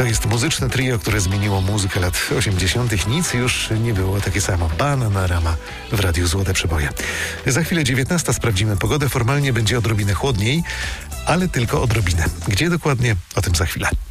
To jest muzyczne trio, które zmieniło muzykę lat 80. Nic już nie było takie samo. Bananarama w Radiu Złote Przeboje. Za chwilę 19 sprawdzimy pogodę. Formalnie będzie odrobinę chłodniej, ale tylko odrobinę. Gdzie dokładnie? O tym za chwilę.